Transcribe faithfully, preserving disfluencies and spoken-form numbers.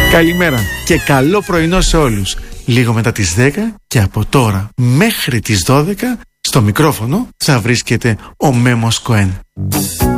Καλημέρα και καλό πρωινό σε όλους. Λίγο μετά τις δέκα και από τώρα μέχρι τις δώδεκα στο μικρόφωνο θα βρίσκεται ο Μέμος Κοέν.